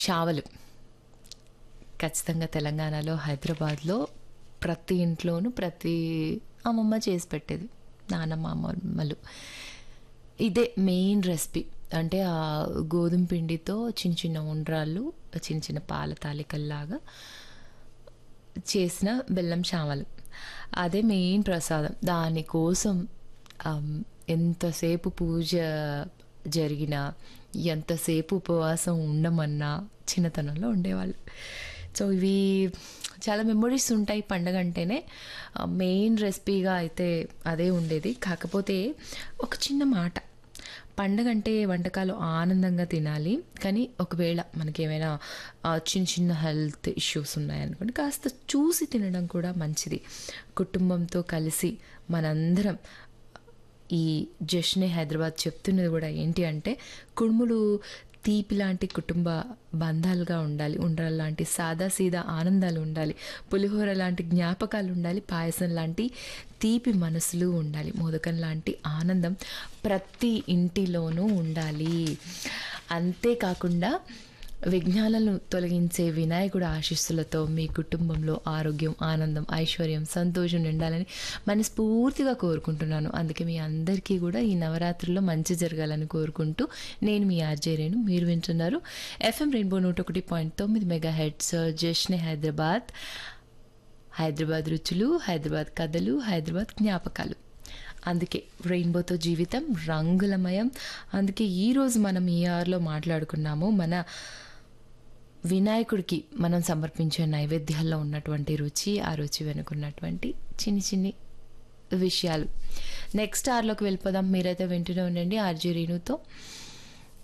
చావలు ఖచ్చితంగా తెలంగాణలో, హైదరాబాద్‌లో ప్రతి ఇంట్లోనూ ప్రతి అమ్మమ్మ చేసి పెట్టేది. నానమ్మ, అమ్మమ్మలు. ఇదే మెయిన్ రెసిపీ. అంటే గోధుమ పిండితో చిన్న చిన్న ఉండ్రాళ్ళు, చిన్న చిన్న పాల తాలికల్లాగా చేసిన బెల్లం చామలు. అదే మెయిన్ ప్రసాదం. దానికోసం ఆహ్, ఎంతసేపు పూజ జరిగినా, ఎంతసేపు ఉపవాసం ఉండమన్నా చిన్నతనంలో ఉండేవాళ్ళు. సో, ఇవి చాలా మెమోరీస్ ఉంటాయి పండగంటేనే. మెయిన్ రెసిపీగా అయితే అదే ఉండేది. కాకపోతే ఒక చిన్న మాట, పండగంటే వంటకాలు ఆనందంగా తినాలి. కానీ ఒకవేళ మనకేమైనా చిన్న చిన్న హెల్త్ ఇష్యూస్ ఉన్నాయనుకోండి, కాస్త చూసి తినడం కూడా మంచిది. కుటుంబంతో కలిసి మనందరం ఈ జశ్నే హైదరాబాద్ చెప్తున్నది కూడా ఏంటి అంటే, కుడుములు తీపి లాంటి కుటుంబ బంధాలుగా ఉండాలి. ఉండ్రాలు లాంటి సాదా సీదా ఆనందాలు ఉండాలి. పులిహోర లాంటి జ్ఞాపకాలు ఉండాలి. పాయసం లాంటి తీపి మనసులు ఉండాలి. మోదకం లాంటి ఆనందం ప్రతి ఇంటిలోనూ ఉండాలి. అంతేకాకుండా విఘ్నాలను తొలగించే వినాయకుడి ఆశీస్సులతో మీ కుటుంబంలో ఆరోగ్యం, ఆనందం, ఐశ్వర్యం, సంతోషం నిండాలని మనస్ఫూర్తిగా కోరుకుంటున్నాను. అందుకే మీ అందరికీ కూడా ఈ నవరాత్రుల్లో మంచి జరగాలని కోరుకుంటూ నేను మీ ఆర్జే రేణు. మీరు వింటున్నారు FM rainbow 101.9 megahertz జశ్నే Hyderabad. Hyderabad రుచులు, హైదరాబాద్ కథలు, హైదరాబాద్ జ్ఞాపకాలు. అందుకే రెయిన్బోతో జీవితం రంగులమయం. అందుకే ఈరోజు మనం ఈ ఆర్లో మాట్లాడుకున్నాము మన వినాయకుడికి మనం సమర్పించే నైవేద్యాల్లో ఉన్నటువంటి రుచి, ఆ రుచి వెనుకున్నటువంటి చిన్ని చిన్ని విషయాలు. నెక్స్ట్ ఆర్లోకి వెళ్ళిపోదాం. మీరైతే వింటూనే ఉండండి ఆర్జే రేణుతో.